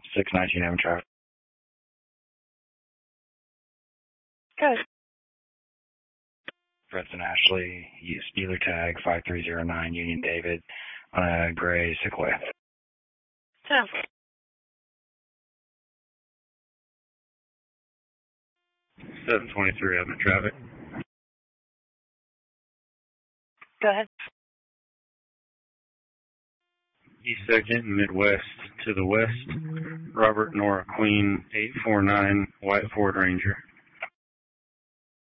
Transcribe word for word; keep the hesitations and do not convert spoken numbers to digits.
six nineteen having traffic. Good. Fredson Ashley, dealer tag five three zero nine, Union David, on a gray Sequoia. ten. seven twenty-three having traffic. Go ahead. East Second Midwest to the west, Robert Nora Queen eight four nine, White Ford Ranger.